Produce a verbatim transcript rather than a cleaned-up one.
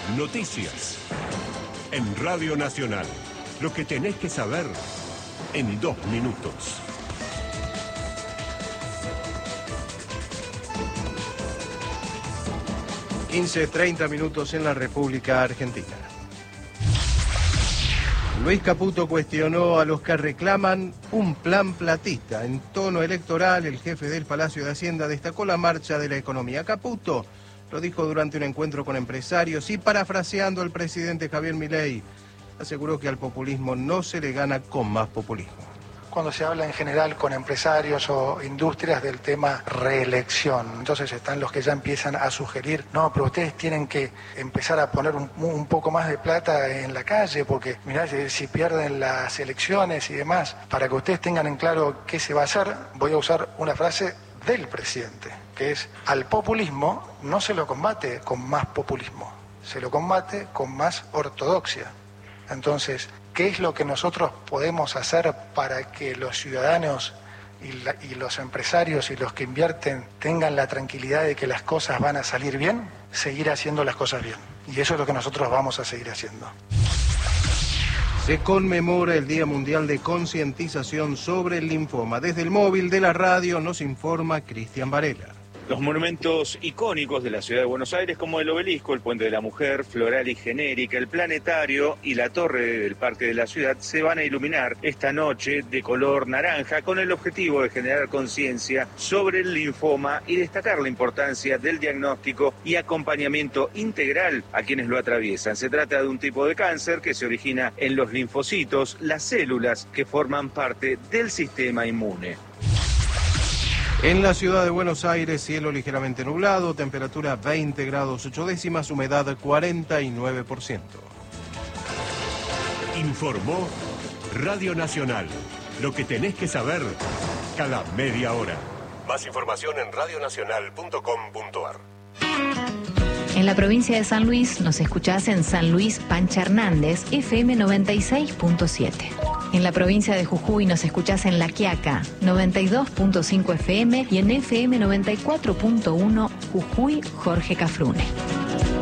Noticias. En Radio Nacional. Lo que tenés que saber en dos minutos. quince, treinta minutos en la República Argentina. Luis Caputo cuestionó a los que reclaman un plan platista. En tono electoral, el jefe del Palacio de Hacienda destacó la marcha de la economía. Caputo lo dijo durante un encuentro con empresarios y, parafraseando al presidente Javier Milei, aseguró que al populismo no se le gana con más populismo. Cuando se habla en general con empresarios o industrias del tema reelección, entonces están los que ya empiezan a sugerir, no, pero ustedes tienen que empezar a poner un, un poco más de plata en la calle, porque mirá, si pierden las elecciones y demás, para que ustedes tengan en claro qué se va a hacer, voy a usar una frase del presidente, que es: al populismo no se lo combate con más populismo, se lo combate con más ortodoxia. Entonces, ¿qué es lo que nosotros podemos hacer para que los ciudadanos y, la, y los empresarios y los que invierten tengan la tranquilidad de que las cosas van a salir bien? Seguir haciendo las cosas bien. Y eso es lo que nosotros vamos a seguir haciendo. Se conmemora el Día Mundial de Concientización sobre el Linfoma. Desde el móvil de la radio nos informa Cristian Varela. Los monumentos icónicos de la ciudad de Buenos Aires, como el Obelisco, el Puente de la Mujer, Floral y Genérica, el Planetario y la Torre del Parque de la Ciudad, se van a iluminar esta noche de color naranja con el objetivo de generar conciencia sobre el linfoma y destacar la importancia del diagnóstico y acompañamiento integral a quienes lo atraviesan. Se trata de un tipo de cáncer que se origina en los linfocitos, las células que forman parte del sistema inmune. En la ciudad de Buenos Aires, cielo ligeramente nublado, temperatura veinte grados ocho décimas, humedad cuarenta y nueve por ciento. Informó Radio Nacional. Lo que tenés que saber cada media hora. Más información en radio nacional punto com punto ar. En la provincia de San Luis nos escuchás en San Luis Pancha Hernández, F M noventa y seis punto siete. En la provincia de Jujuy nos escuchás en La Quiaca, noventa y dos punto cinco F M y en F M noventa y cuatro punto uno Jujuy Jorge Cafrune.